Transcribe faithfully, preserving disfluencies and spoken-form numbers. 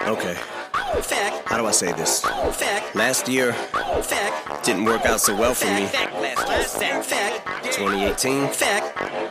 Okay. Fact. How do I say this? Fact. Last year Fact. didn't work out so well for me. Fact. Fact. twenty eighteen Fact.